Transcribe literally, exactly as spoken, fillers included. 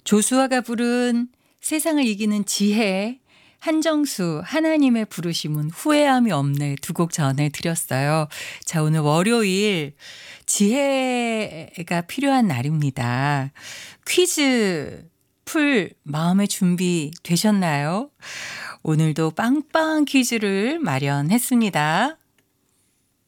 조수아가 부른 세상을 이기는 지혜, 한정수 하나님의 부르심은 후회함이 없네 두 곡 전해드렸어요. 자, 오늘 월요일 지혜가 필요한 날입니다. 퀴즈 풀 마음의 준비 되셨나요? 오늘도 빵빵 퀴즈를 마련했습니다.